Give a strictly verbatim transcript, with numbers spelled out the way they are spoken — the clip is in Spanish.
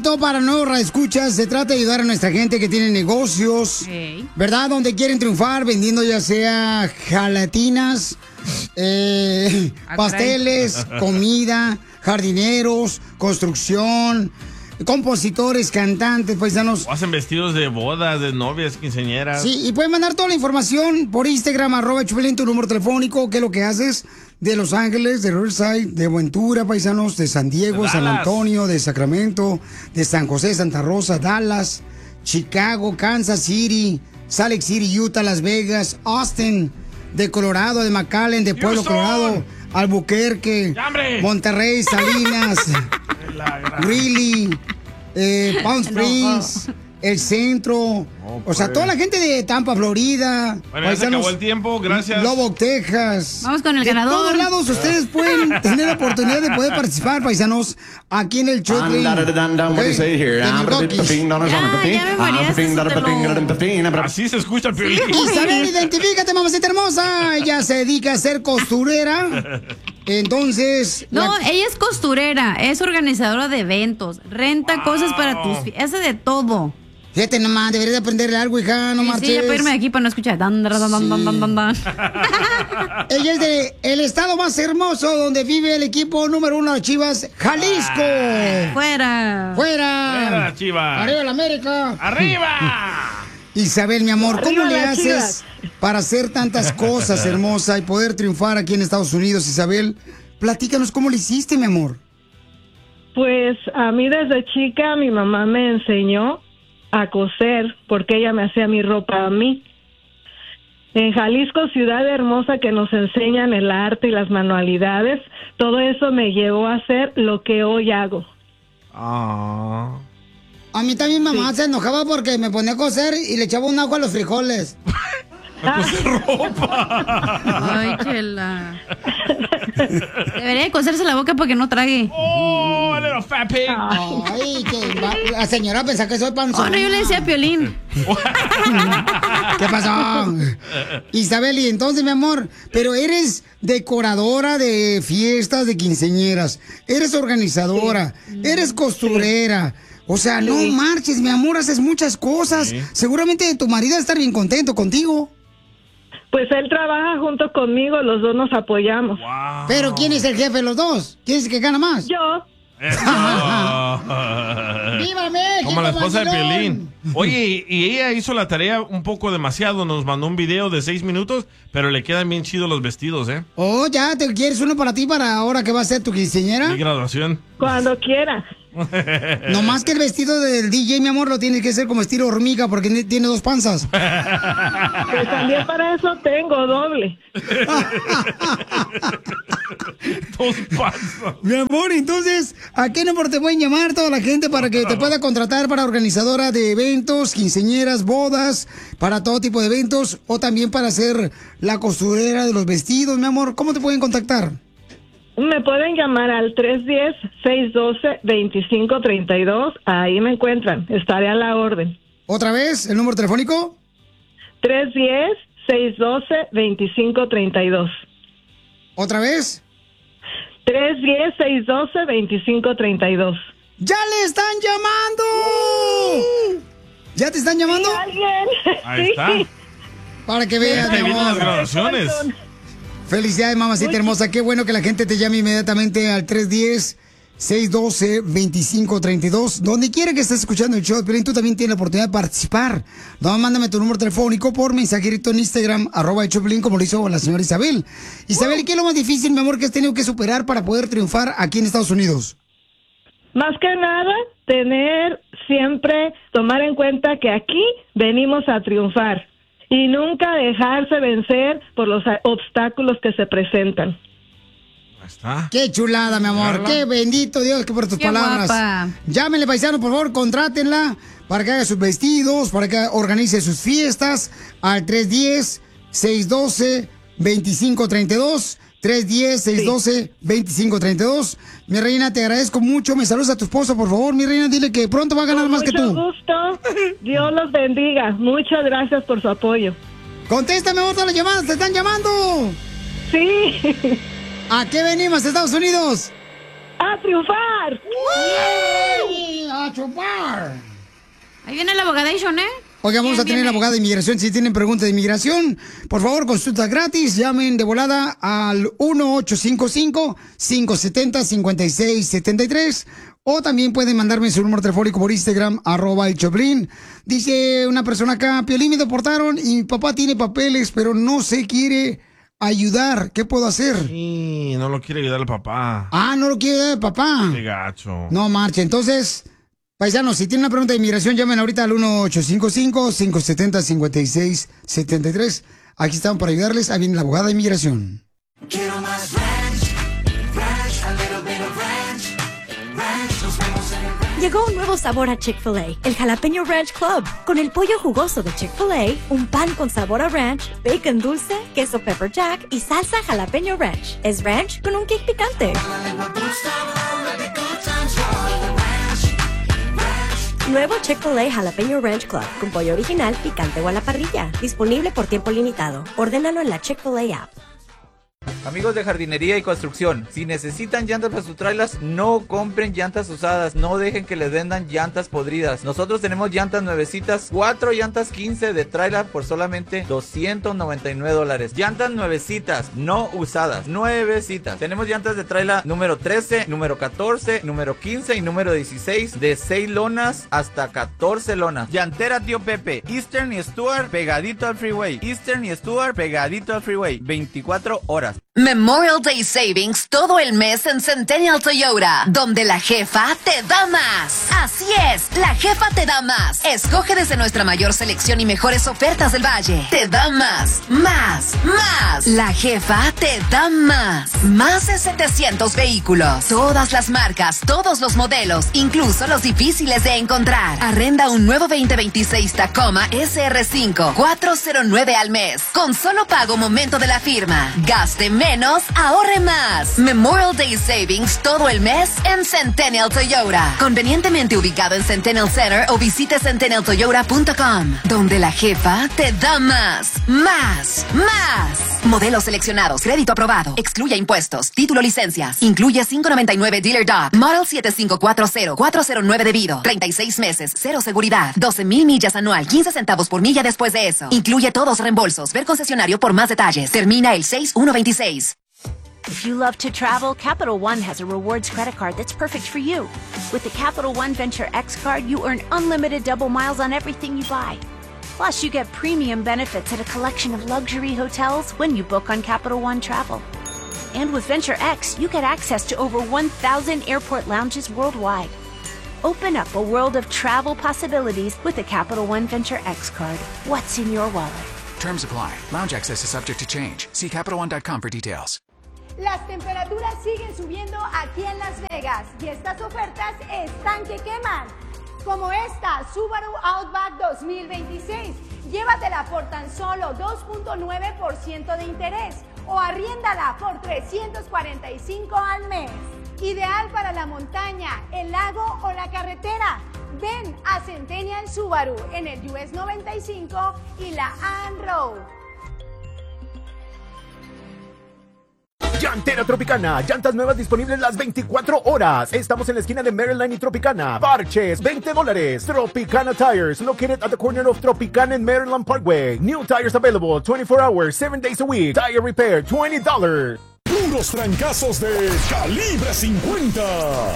segmento para nuevos radioescuchas se trata de ayudar a nuestra gente que tiene negocios, Hey. ¿verdad? Donde quieren triunfar vendiendo ya sea gelatinas, eh, Ah, pasteles, comida, jardineros, construcción, compositores, cantantes, paisanos. O hacen vestidos de bodas, de novias, quinceañeras. Sí, y pueden mandar toda la información por Instagram, arroba Chupelín, tu número telefónico, qué es lo que haces de Los Ángeles, de Riverside, de Ventura, paisanos, de San Diego, De San Dallas. Antonio, de Sacramento, de San José, Santa Rosa, Dallas, Chicago, Kansas City, Salt Lake City, Utah, Las Vegas, Austin, de Colorado, de McAllen, de Pueblo Houston. Colorado, Albuquerque, ¡Ya, hombre! Monterrey, Salinas, La gran- Greeley, eh, Palm Springs, el centro, o sea, pues. toda la gente de Tampa, Florida, Bueno, ya se acabó el tiempo, gracias. Lubbock, Texas. Vamos con el de ganador. todos lados ustedes pueden tener la oportunidad de poder participar, paisanos, aquí en el show. What do you say here? Así se escucha el Piolín. Isabel, identifícate, mamacita hermosa. Ella se dedica a ser costurera. Entonces. No, la- ella es costurera, es organizadora de eventos, renta Wow. cosas para tus fi- hace de todo. Fíjate nomás, deberías de aprenderle algo, hija, no Sí, marches. sí, ya puedo irme de aquí para no escuchar. Dan, dan, dan, dan, dan, dan, dan, dan. Ella es de el estado más hermoso donde vive el equipo número uno de Chivas, Jalisco. Fuera. ¡Fuera! Fuera, Chivas. ¡Arriba la América! ¡Arriba! Isabel, mi amor, ¿cómo Arriba le las haces Chivas. para hacer tantas cosas, hermosa, y poder triunfar aquí en Estados Unidos, Isabel? Platícanos cómo le hiciste, mi amor. Pues a mí desde chica mi mamá me enseñó a coser porque ella me hacía mi ropa a mí. En Jalisco, ciudad hermosa que nos enseñan el arte y las manualidades, todo eso me llevó a hacer lo que hoy hago. Ah. A mí también mamá se enojaba porque me ponía a coser y le echaba un agua a los frijoles. Ay, chela. Debería de coserse la boca para que no trague. ¡Oh, little fat pig! Ay, que va- la señora pensaba que soy panzón. Oh, no, yo le decía a Piolín. ¿Qué pasó? Isabel, y entonces, mi amor, pero eres decoradora de fiestas de quinceañeras, eres organizadora, eres costurera. O sea, no marches, mi amor, haces muchas cosas. Sí. Seguramente tu marido va a estar bien contento contigo. Pues él trabaja junto conmigo, los dos nos apoyamos. Wow. Pero ¿quién es el jefe de los dos? ¿Quién es el que gana más? Yo, Eso. ¡Viva México, Como la esposa de vacilón! Piolín. Oye, y ella hizo la tarea un poco demasiado. Nos mandó un video de seis minutos, pero le quedan bien chidos los vestidos, ¿eh? Oh, ya, ¿te quieres uno para ti para ahora que va a ser tu quinceañera? Mi graduación. cuando quiera. No más que el vestido del D J, mi amor, lo tienes que hacer como estilo hormiga porque ne- tiene dos panzas. Pues también para eso tengo doble. Dos pasos. Mi amor, entonces, ¿a qué número te pueden llamar toda la gente para que te pueda contratar para organizadora de eventos, quinceañeras, bodas, para todo tipo de eventos o también para hacer la costurera de los vestidos, mi amor? ¿Cómo te pueden contactar? Me pueden llamar al tres uno cero, seis uno dos, dos cinco tres dos. Ahí me encuentran. Estaré a la orden. ¿Otra vez el número telefónico? tres uno cero, seis uno dos, dos cinco tres dos. ¿Otra vez? tres uno cero, seis uno dos, dos cinco tres dos. ¡Ya le están llamando! ¿Ya te están llamando? ¿Alguien? Ahí Sí. está. Para que veas, Ahí mi vienen las amor. graduaciones. Felicidades, mamacita hermosa. Qué bueno que la gente te llame inmediatamente al tres uno cero, seis uno dos, dos cinco tres dos. Donde quiera que estés escuchando el show de Piolín, tú también tienes la oportunidad de participar. No, mándame tu número telefónico por mensajerito en Instagram, arroba el show de Piolín, como lo hizo la señora Isabel. Isabel, ¿qué es lo más difícil, mi amor, que has tenido que superar para poder triunfar aquí en Estados Unidos? Más que nada, tener siempre, tomar en cuenta que aquí venimos a triunfar y nunca dejarse vencer por los a- obstáculos que se presentan. Ahí está. Qué chulada, mi amor. Carla. Qué bendito Dios que por tus Qué palabras. guapa. Llámenle, paisano, por favor, contrátenla para que haga sus vestidos, para que organice sus fiestas al tres uno cero, seis uno dos, dos cinco tres dos. tres uno cero, seis uno dos, dos cinco tres dos. Mi reina, te agradezco mucho. Me saludas a tu esposo, por favor. Mi reina, dile que pronto va a ganar Con más que mucho tú. gusto. Dios los bendiga. Muchas gracias por su apoyo. Contéstame, vos todas las llamadas, te están llamando. Sí. ¿A qué venimos, Estados Unidos? ¡A triunfar! ¡A chupar. Ahí viene la abogadation, ¿eh? Oiga, vamos a tener abogada de inmigración. Si tienen preguntas de inmigración, por favor, consulta gratis. Llamen de volada al uno ocho cinco cinco, cinco siete cero, cinco seis siete tres. O también pueden mandarme su número telefónico por Instagram, arroba el Choplin. Dice una persona acá, Piolín, me deportaron y mi papá tiene papeles, pero no se quiere ayudar. ¿Qué puedo hacer? Sí, no lo quiere ayudar el papá. Ah, no lo quiere ayudar el papá. Qué gacho. No marche. Entonces, paisanos, si tienen una pregunta de inmigración, llamen ahorita al uno ocho cinco cinco, cinco siete cero, cinco seis siete tres. Aquí estamos para ayudarles. Ahí viene la abogada de inmigración. Quiero más ranch, ranch, a little bit of ranch, ranch, nos vemos en el ranch. Llegó un nuevo sabor a Chick-fil-A, el Jalapeño Ranch Club. Con el pollo jugoso de Chick-fil-A, un pan con sabor a ranch, bacon dulce, queso pepper jack y salsa jalapeño ranch. Es ranch con un kick picante. Nuevo Chick-fil-A Jalapeño Ranch Club, con pollo original, picante o a la parrilla. Disponible por tiempo limitado. Ordénalo en la Chick-fil-A app. Amigos de jardinería y construcción, si necesitan llantas para sus trailers, no compren llantas usadas, no dejen que les vendan llantas podridas. Nosotros tenemos llantas nuevecitas, cuatro llantas quince de trailer por solamente doscientos noventa y nueve dólares. Llantas nuevecitas, no usadas, nuevecitas. Tenemos llantas de trailer número trece, número catorce, número quince y número dieciséis, de seis lonas hasta catorce lonas. Llantera Tío Pepe, Eastern y Stuart pegadito al freeway. Eastern y Stuart pegadito al freeway, veinticuatro horas. Memorial Day Savings todo el mes en Centennial Toyota, donde la jefa te da más. Así es, la jefa te da más. Escoge desde nuestra mayor selección y mejores ofertas del Valle. Te da más, más, más. La jefa te da más. Más de setecientos vehículos. Todas las marcas, todos los modelos, incluso los difíciles de encontrar. Arrenda un nuevo veinte veintiséis Tacoma S R cinco, cuatrocientos nueve al mes. Con solo pago momento de la firma. Gaste menos, ahorre más. Memorial Day Savings todo el mes en Centennial Toyota. Convenientemente ubicado en Centennial Center o visite centennial toyota punto com, donde la jefa te da más, más, más. Modelos seleccionados, crédito aprobado, excluye impuestos, título, licencias. Incluye cinco noventa y nueve Dealer Dog, Model siete cinco cuatro cero, cuatro cero nueve debido, treinta y seis meses, cero seguridad, doce mil millas anual, quince centavos por milla después de eso. Incluye todos reembolsos, ver concesionario por más detalles. Termina el seis uno veintiséis. If you love to travel, Capital One has a rewards credit card that's perfect for you. With the Capital One Venture X card, you earn unlimited double miles on everything you buy. Plus, you get premium benefits at a collection of luxury hotels when you book on Capital One Travel. And with Venture X, you get access to over one thousand airport lounges worldwide. Open up a world of travel possibilities with the Capital One Venture X card. What's in your wallet? Terms apply. Lounge access is subject to change. See Capital One dot com for details. Las temperaturas siguen subiendo aquí en Las Vegas y estas ofertas están que queman. Como esta Subaru Outback dos mil veintiséis. Llévatela por tan solo dos punto nueve por ciento de interés o arriéndala por trescientos cuarenta y cinco al mes. Ideal para la montaña, el lago o la carretera. Ven a Centennial Subaru en el U S noventa y cinco y la Ann Road. Llantera Tropicana, llantas nuevas disponibles las veinticuatro horas. Estamos en la esquina de Maryland y Tropicana. Parches, veinte dólares. Tropicana Tires, located at the corner of Tropicana and Maryland Parkway. New tires available twenty-four hours, seven days a week. Tire repair, twenty dollars. Puros trancazos de Calibre cincuenta.